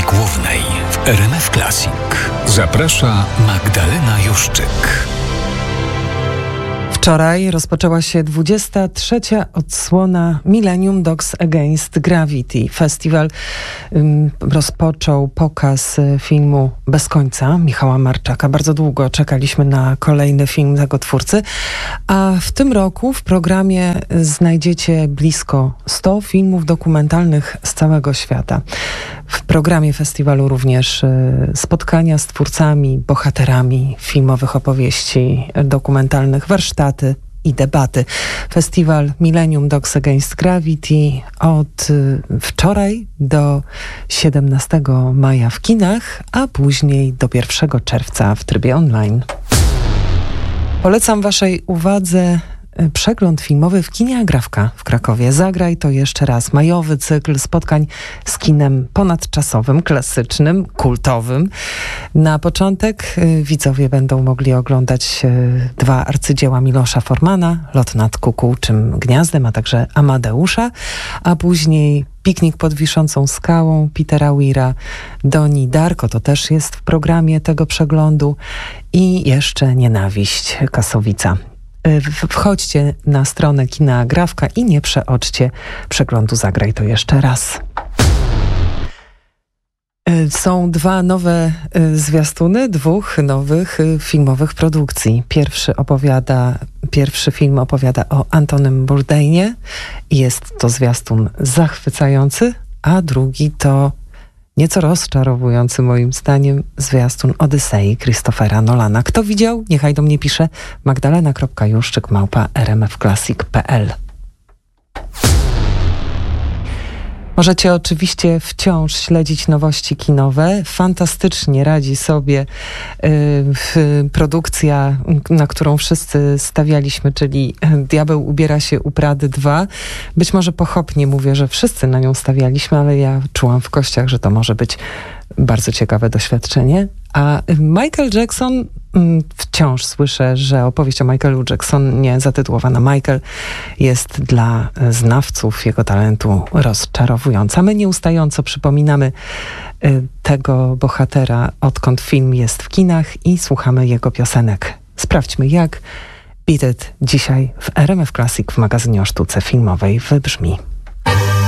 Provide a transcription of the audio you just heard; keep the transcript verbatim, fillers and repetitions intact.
Głównej w R M F Classic zaprasza Magdalena Juszczyk. Wczoraj rozpoczęła się dwudziesta trzecia odsłona Millennium Dogs Against Gravity. Festiwal um, rozpoczął pokaz filmu Bez końca Michała Marczaka. Bardzo długo czekaliśmy na kolejny film tego twórcy, a w tym roku w programie znajdziecie blisko sto filmów dokumentalnych z całego świata. W programie festiwalu również spotkania z twórcami, bohaterami filmowych opowieści dokumentalnych, warsztaty i debaty. Festiwal Millennium Dogs Against Gravity od wczoraj do siedemnastego maja w kinach, a później do pierwszego czerwca w trybie online. Polecam waszej uwadze przegląd filmowy w kinie Agrawka w Krakowie. Zagraj to jeszcze raz. Majowy cykl spotkań z kinem ponadczasowym, klasycznym, kultowym. Na początek widzowie będą mogli oglądać dwa arcydzieła Milosza Formana, Lot nad kukułczym gniazdem, a także Amadeusza, a później Piknik pod wiszącą skałą Petera Weira, Doni Darko, to też jest w programie tego przeglądu, i jeszcze Nienawiść Kasowica. Wchodźcie na stronę Kina Agrawka i nie przeoczcie przeglądu Zagraj to jeszcze raz. Są dwa nowe zwiastuny dwóch nowych filmowych produkcji. Pierwszy opowiada, pierwszy film opowiada o Antonym Bourdainie i jest to zwiastun zachwycający, a drugi to nieco rozczarowujący moim zdaniem zwiastun Odysei Christophera Nolana. Kto widział? Niechaj do mnie pisze magdalena kropka juszczyk małpa r m f classic kropka p l. Możecie oczywiście wciąż śledzić nowości kinowe. Fantastycznie radzi sobie y, produkcja, na którą wszyscy stawialiśmy, czyli Diabeł ubiera się u Prady dwa. Być może pochopnie mówię, że wszyscy na nią stawialiśmy, ale ja czułam w kościach, że to może być bardzo ciekawe doświadczenie. A Michael Jackson, wciąż słyszę, że opowieść o Michaelu Jacksonie zatytułowana Michael jest dla znawców jego talentu rozczarowująca. My nieustająco przypominamy tego bohatera, odkąd film jest w kinach, i słuchamy jego piosenek. Sprawdźmy, jak Beat It dzisiaj w R M F Classic w magazynie o sztuce filmowej wybrzmi.